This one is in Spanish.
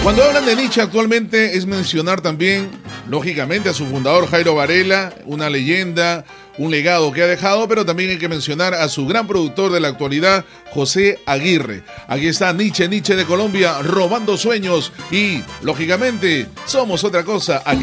Cuando hablan de Nietzsche actualmente es mencionar también, lógicamente, a su fundador Jairo Varela, una leyenda, un legado que ha dejado, pero también hay que mencionar a su gran productor de la actualidad, José Aguirre. Aquí está Nietzsche de Colombia, robando sueños y, lógicamente, somos otra cosa aquí.